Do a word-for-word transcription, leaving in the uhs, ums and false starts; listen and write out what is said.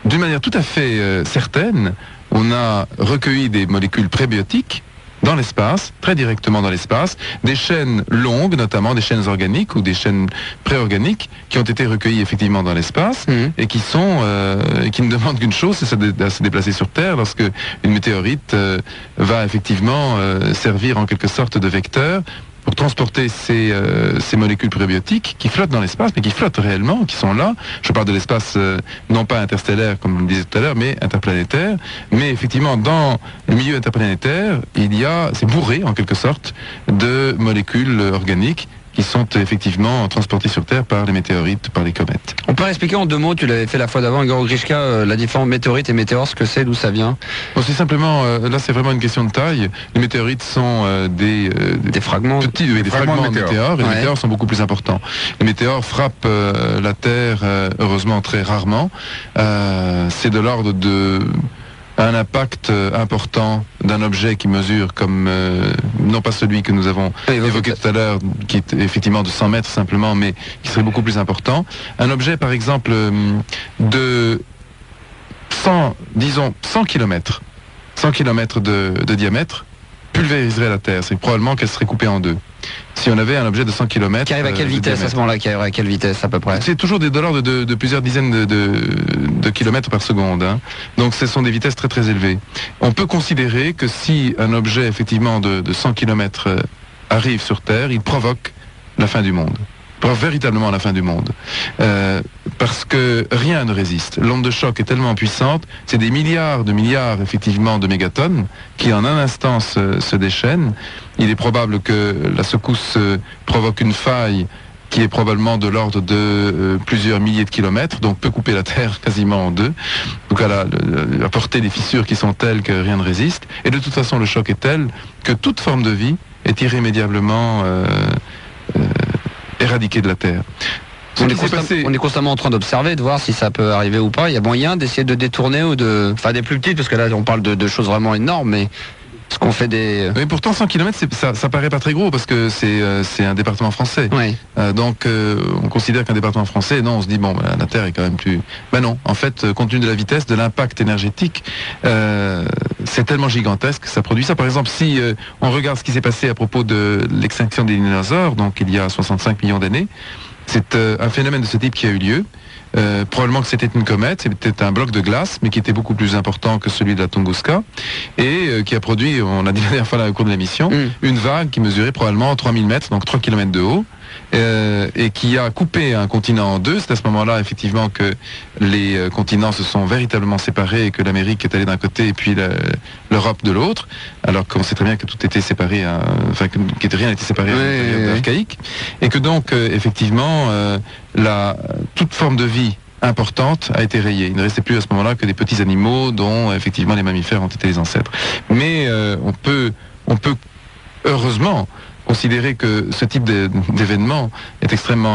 d'une manière tout à fait euh, certaine, on a recueilli des molécules prébiotiques dans l'espace, très directement dans l'espace, des chaînes longues, notamment des chaînes organiques ou des chaînes pré-organiques, qui ont été recueillies effectivement dans l'espace, mmh. et qui sont, euh, qui ne demandent qu'une chose, c'est de se déplacer sur Terre lorsque une météorite euh, va effectivement euh, servir en quelque sorte de vecteur pour transporter ces, euh, ces molécules prébiotiques qui flottent dans l'espace, mais qui flottent réellement, qui sont là. Je parle de l'espace euh, non pas interstellaire, comme je le disais tout à l'heure, mais interplanétaire. Mais effectivement, dans le milieu interplanétaire, il y a, c'est bourré en quelque sorte de molécules organiques qui sont effectivement transportées sur Terre par les météorites, par les comètes. On peut expliquer en deux mots, tu l'avais fait la fois d'avant, Igor Grishka, euh, la différence météorites et météores, ce que c'est, d'où ça vient? Bon, c'est simplement, euh, là c'est vraiment une question de taille. Les météorites sont euh, des, euh, des fragments, petits, oui, des, des fragments, fragments de météores, météores, et ouais. Les météores sont beaucoup plus importants. Les météores frappent euh, la Terre, euh, heureusement très rarement. Euh, c'est de l'ordre de... un impact important d'un objet qui mesure comme, euh, non pas celui que nous avons oui, évoqué tout à l'heure, qui est effectivement de cent mètres simplement, mais qui serait beaucoup plus important. Un objet, par exemple, de cent, disons, cent kilomètres, cent kilomètres de, de diamètre, pulvériserait la Terre. C'est probablement qu'elle serait coupée en deux. Si on avait un objet de cent kilomètres... Qui arrive à quelle euh, vitesse à ce moment-là? Qui arrive à quelle vitesse à peu près? C'est toujours des dollars de, de, de plusieurs dizaines de, de, de kilomètres par seconde. Hein. Donc ce sont des vitesses très très élevées. On peut considérer que si un objet effectivement de, de cent kilomètres euh, arrive sur Terre, il provoque la fin du monde. Provoque véritablement la fin du monde. Euh, parce que rien ne résiste. L'onde de choc est tellement puissante, c'est des milliards de milliards effectivement de mégatonnes qui en un instant se, se déchaînent. Il est probable que la secousse euh, provoque une faille qui est probablement de l'ordre de euh, plusieurs milliers de kilomètres, donc peut couper la Terre quasiment en deux. Donc elle a apporté des fissures qui sont telles que rien ne résiste. Et de toute façon, le choc est tel que toute forme de vie est irrémédiablement euh, euh, éradiquée de la Terre. On est, constam passé... on est constamment en train d'observer, de voir si ça peut arriver ou pas. Il y a moyen d'essayer de détourner ou de... Enfin, des plus petites, parce que là, on parle de, de choses vraiment énormes, mais... Est-ce qu'on fait des... Mais pourtant cent kilomètres, ça, ça paraît pas très gros parce que c'est euh, un département français. Oui. Euh, donc euh, on considère qu'un département français, non, on se dit bon, bah, la Terre est quand même plus... Ben non, en fait, compte tenu de la vitesse, de l'impact énergétique, euh, c'est tellement gigantesque que ça produit ça. Par exemple, si euh, on regarde ce qui s'est passé à propos de l'extinction des dinosaures, donc il y a soixante-cinq millions d'années, c'est euh, un phénomène de ce type qui a eu lieu. Euh, probablement que c'était une comète, c'était un bloc de glace, mais qui était beaucoup plus important que celui de la Tunguska, et euh, qui a produit, on a dit la dernière fois là, au cours de l'émission, mm. une vague qui mesurait probablement trois mille mètres, donc trois kilomètres de haut, euh, et qui a coupé un continent en deux. C'est à ce moment-là, effectivement, que les euh, continents se sont véritablement séparés et que l'Amérique est allée d'un côté et puis l'Europe de l'autre, alors qu'on sait très bien que tout était séparé, euh, enfin, que, que rien n'était séparé oui, à une période oui. archaïque, et que donc, euh, effectivement, euh, la, toute forme de vie importante a été rayée. Il ne restait plus à ce moment-là que des petits animaux dont effectivement les mammifères ont été les ancêtres. Mais euh, on peut, on peut heureusement considérer que ce type d'événement est extrêmement